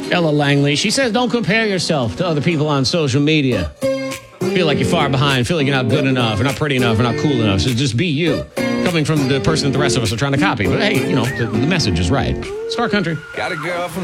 Ella Langley. She says don't compare yourself to other people on social media. Feel like you're far behind. Feel like you're not good enough. Or not pretty enough. Or not cool enough. So just be you. Coming from the person that the rest of us are trying to copy. But hey, the message is right. Star Country. Got a girl from